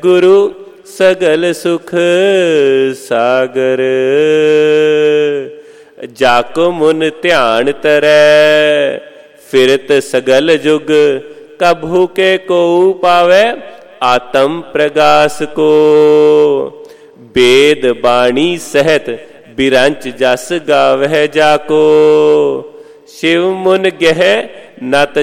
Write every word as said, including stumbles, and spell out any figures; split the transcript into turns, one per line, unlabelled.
गुरु सगल सुख सागर, जाको मुन ध्यान तरै, फिरत सगल जुग, कभू के को पावै आत्म प्रगास को। वेद बाणी सहत बिरंच जस गावै जाको, शिव मुन गह नत